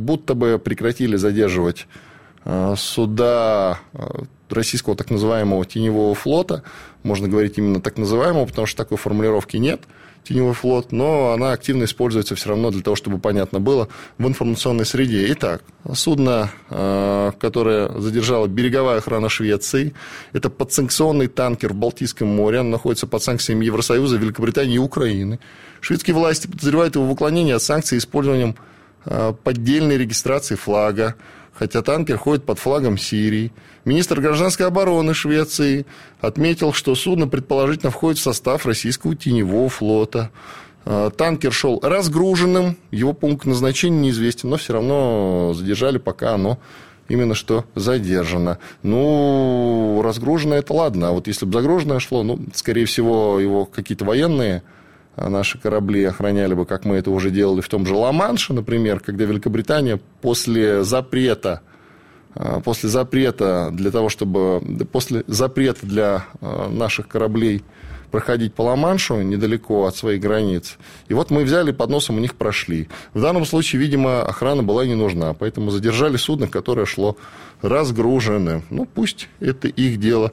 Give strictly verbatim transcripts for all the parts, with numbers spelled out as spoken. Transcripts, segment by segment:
будто бы прекратили задерживать суда российского так называемого теневого флота. Можно говорить именно так называемого, потому что такой формулировки нет, теневой флот, но она активно используется все равно для того, чтобы понятно было в информационной среде. Итак, судно, которое задержала береговая охрана Швеции, это подсанкционный танкер в Балтийском море, он находится под санкциями Евросоюза, Великобритании и Украины. Шведские власти подозревают его в уклонении от санкций использованием поддельной регистрации флага, хотя танкер ходит под флагом Сирии. Министр гражданской обороны Швеции отметил, что судно предположительно входит в состав российского теневого флота. Танкер шел разгруженным, его пункт назначения неизвестен, но все равно задержали, пока оно именно что задержано. Ну, разгруженное – это ладно, а вот если бы загруженное шло, ну, скорее всего, его какие-то военные наши корабли охраняли бы, как мы это уже делали в том же Ла-Манше, например, когда Великобритания после запрета, после запрета для того, чтобы, после запрета для наших кораблей проходить по Ла-Маншу недалеко от своих границ. И вот мы взяли, под носом у них прошли. В данном случае, видимо, охрана была не нужна, поэтому задержали судно, которое шло разгруженным. Ну, пусть это их дело.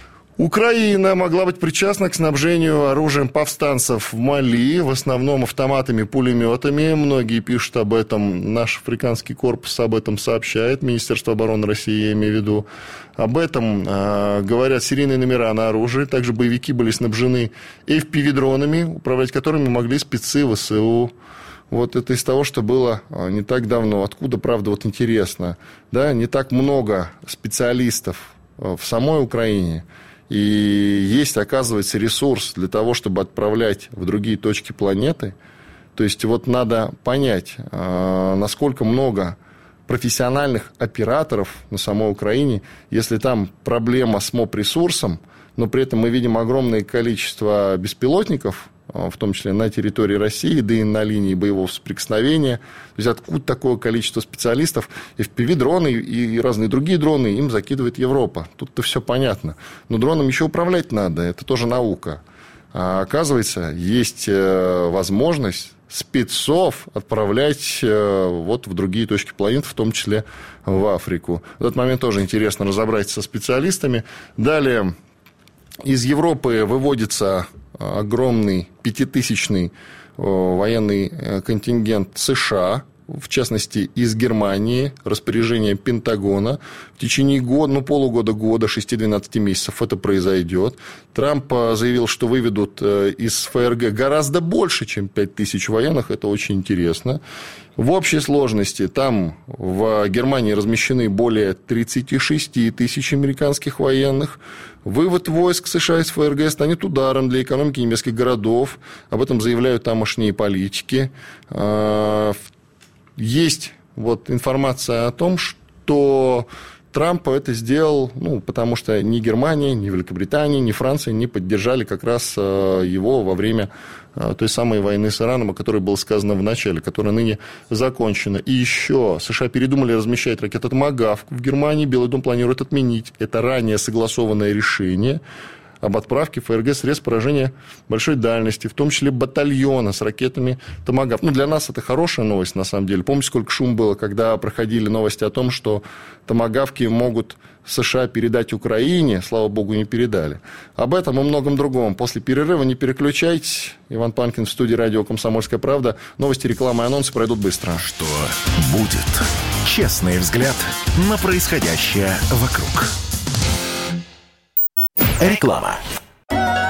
Украина могла быть причастна к снабжению оружием повстанцев в Мали, в основном автоматами, пулеметами. Многие пишут об этом, наш африканский корпус об этом сообщает, Министерство обороны России, я имею в виду. Об этом э, говорят серийные номера на оружие. Также боевики были снабжены эф пи ви-дронами, управлять которыми могли спецы ВСУ. Вот это из того, что было не так давно. Откуда, правда, вот интересно, да, не так много специалистов в самой Украине. И есть, оказывается, ресурс для того, чтобы отправлять в другие точки планеты. То есть, вот надо понять, насколько много профессиональных операторов на самой Украине, если там проблема с МОП-ресурсом, но при этом мы видим огромное количество беспилотников, в том числе на территории России, да и на линии боевого соприкосновения. То есть, откуда такое количество специалистов? эф пи ви-дроны и разные другие дроны им закидывает Европа. Тут-то все понятно. Но дроном еще управлять надо, это тоже наука. А оказывается, есть возможность спецов отправлять вот в другие точки планеты, в том числе в Африку. В этот момент тоже интересно разобраться со специалистами. Далее, из Европы выводится огромный пятитысячный военный контингент США, в частности, из Германии, распоряжение Пентагона. В течение года, ну, полугода, года, шести-двенадцати месяцев это произойдет. Трамп заявил, что выведут из ФРГ гораздо больше, чем пять тысяч военных. Это очень интересно. В общей сложности там в Германии размещены более тридцать шесть тысяч американских военных. Вывод войск США из ФРГ станет ударом для экономики немецких городов. Об этом заявляют тамошние политики. Есть вот информация о том, что Трамп это сделал, ну, потому что ни Германия, ни Великобритания, ни Франция не поддержали как раз его во время той самой войны с Ираном, о которой было сказано в начале, которая ныне закончена. И еще США передумали размещать ракеты «Томагавк» в Германии. Белый дом планирует отменить это ранее согласованное решение об отправке в ФРГ средств поражения большой дальности, в том числе батальона с ракетами «Томагавк». Ну, для нас это хорошая новость, на самом деле. Помните, сколько шум было, когда проходили новости о том, что «Томагавки» могут США передать Украине, слава богу, не передали. Об этом и многом другом. После перерыва не переключайтесь. Иван Панкин в студии радио «Комсомольская правда». Новости, реклама и анонсы пройдут быстро. Что будет? Честный взгляд на происходящее вокруг. Реклама.